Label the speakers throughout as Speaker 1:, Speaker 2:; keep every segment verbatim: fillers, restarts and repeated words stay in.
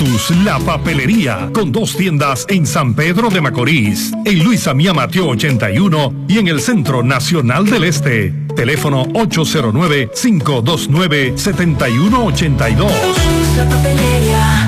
Speaker 1: Lotus, la papelería, con dos tiendas en San Pedro de Macorís, en Luis Amía Mateo ochenta y uno y en el Centro Nacional del Este. Teléfono ocho cero nueve, cinco dos nueve, siete uno ocho dos.
Speaker 2: La papelería.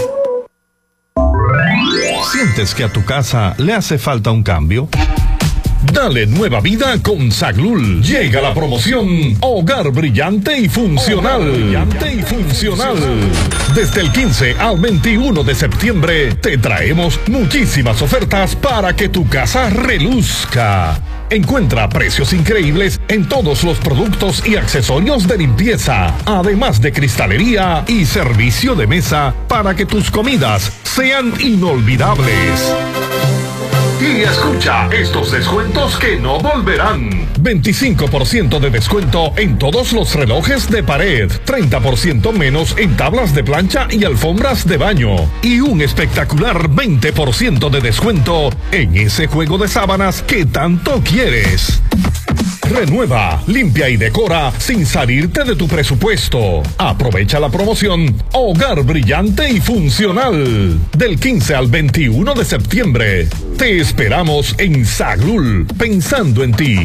Speaker 1: ¿Sientes que a tu casa le hace falta un cambio? Dale nueva vida con Saglul. Llega la promoción Hogar Brillante y Funcional. Hogar Brillante y Funcional. Desde el quince al veintiuno de septiembre te traemos muchísimas ofertas para que tu casa reluzca. Encuentra precios increíbles en todos los productos y accesorios de limpieza, además de cristalería y servicio de mesa para que tus comidas sean inolvidables. Y escucha estos descuentos que no volverán. veinticinco por ciento de descuento en todos los relojes de pared, treinta por ciento menos en tablas de plancha y alfombras de baño, y un espectacular veinte por ciento de descuento en ese juego de sábanas que tanto quieres. Renueva, limpia y decora sin salirte de tu presupuesto. Aprovecha la promoción Hogar Brillante y Funcional del quince al veintiuno de septiembre. Te esperamos en Saglul, pensando en ti.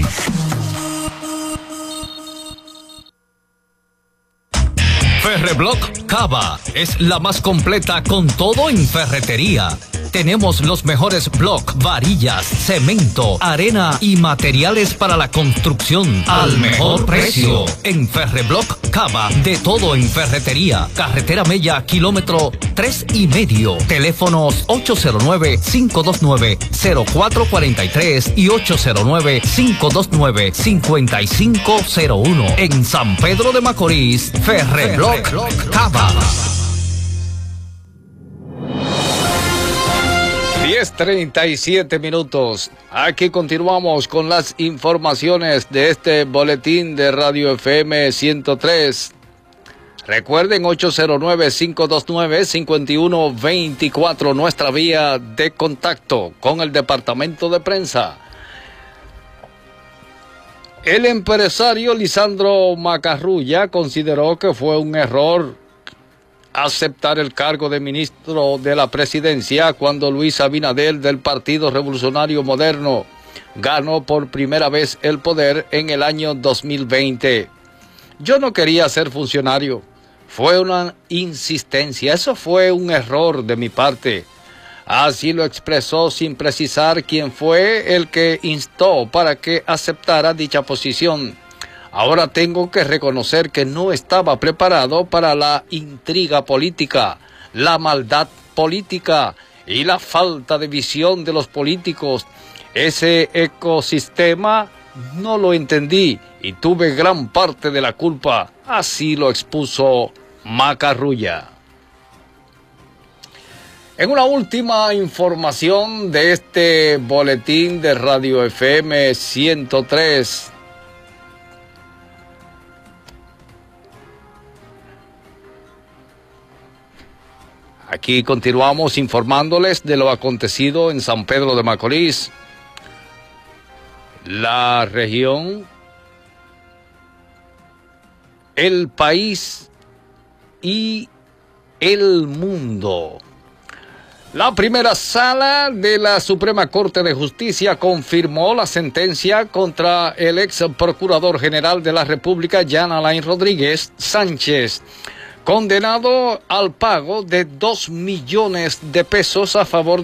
Speaker 3: Ferreblock Cava es la más completa con todo en ferretería. Tenemos los mejores block, varillas, cemento, arena y materiales para la construcción al mejor precio. En Ferreblock Cava, de todo en ferretería. Carretera Mella, kilómetro tres y medio. Teléfonos ocho cero nueve, cinco dos nueve, cero cuatro cuatro tres y ocho cero nueve, cinco dos nueve, cinco cinco cero uno. En San Pedro de Macorís, Ferreblock Cava.
Speaker 4: diez treinta y siete minutos. Aquí continuamos con las informaciones de este boletín de Radio F M ciento tres. Recuerden ocho cero nueve, cinco dos nueve, cinco uno dos cuatro, nuestra vía de contacto con el departamento de prensa. El empresario Lisandro Macarrulla consideró que fue un error aceptar el cargo de ministro de la presidencia cuando Luis Abinader del Partido Revolucionario Moderno ganó por primera vez el poder en el año dos mil veinte. Yo no quería ser funcionario, fue una insistencia, eso fue un error de mi parte. Así lo expresó sin precisar quién fue el que instó para que aceptara dicha posición. Ahora tengo que reconocer que no estaba preparado para la intriga política, la maldad política y la falta de visión de los políticos. Ese ecosistema no lo entendí y tuve gran parte de la culpa. Así lo expuso Macarrulla. En una última información de este boletín de Radio F M ciento tres, aquí continuamos informándoles de lo acontecido en San Pedro de Macorís, la región, el país y el mundo. La primera sala de la Suprema Corte de Justicia confirmó la sentencia contra el ex procurador general de la República, Jean Alain Rodríguez Sánchez, condenado al pago de dos millones de pesos a favor